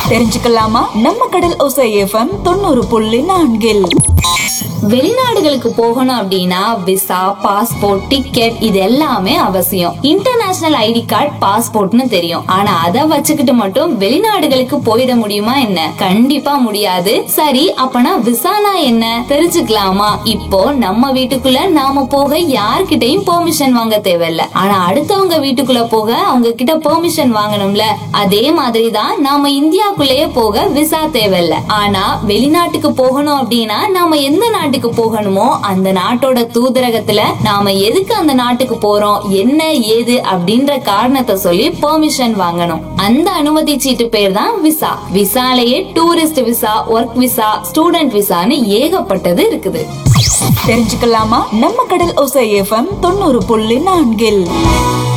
தெரிஞ்சுக்கலாமா? நம்ம கடல் ஓசை எஃப்எம் 90.4. வெளிநாடுகளுக்கு போகணும் அப்படின்னா விசா, பாஸ்போர்ட், டிக்கெட் இது எல்லாமே அவசியம். இன்டர்நேஷனல் ஐடி கார்டு, பாஸ்போர்ட்னு தெரியும். ஆனா அதை வச்சுக்கிட்டு மட்டும் வெளிநாடுகளுக்கு போயிட முடியுமா என்ன? கண்டிப்பா முடியாது. சரி, அப்பனா விசானா என்ன தெரிஞ்சுக்கலாமா? இப்போ நம்ம வீட்டுக்குள்ள நாம போக யார்கிட்டயும் பெர்மிஷன் வாங்க தேவையில்ல. ஆனா அடுத்தவங்க வீட்டுக்குள்ள போக அவங்க கிட்ட பெர்மிஷன் வாங்கணும்ல. அதே மாதிரிதான் நாம இந்தியாக்குள்ளேயே போக விசா தேவையில்ல. ஆனா வெளிநாட்டுக்கு போகணும் அப்படின்னா நாம எந்த நாட்டுக்கு போகணுமோ அந்த நாட்டோட தூதரகத்துல நாம எதுக்கு அந்த நாட்டுக்கு போறோம், என்ன ஏது அப்படின்ற காரணத்தை சொல்லி பெர்மிஷன் வாங்கணும். அந்த அனுமதி சீட்டு பேர் தான் visa. விசாலேயே tourist visa, work visa, student விசான்னு ஏகப்பட்டது இருக்குது. தெரிஞ்சுக்கலாமா? நம்ம கடல் ஓசை எஃப்எம் 90.4.